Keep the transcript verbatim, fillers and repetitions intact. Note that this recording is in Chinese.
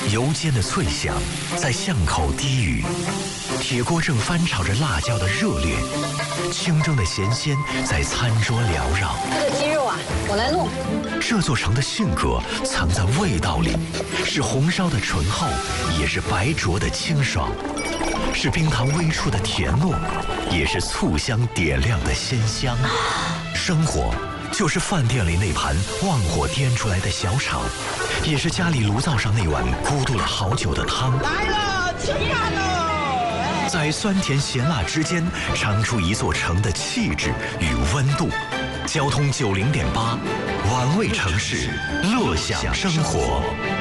油煎的脆香在巷口低语，铁锅正翻炒着辣椒的热烈，清蒸的咸鲜在餐桌缭绕。 这个鸡肉啊，我来弄。 这座城的性格藏在味道里，是红烧的醇厚，也是白灼的清爽，是冰糖微出的甜糯，也是醋香点亮的鲜香。生活就是饭店里那盘旺火颠出来的小炒，也是家里炉灶上那碗咕嘟了好久的汤。 来了，吃饭喽！ 在酸甜咸辣之间，尝出一座城的气质与温度。交通九零点八，玩味城市，乐享生活。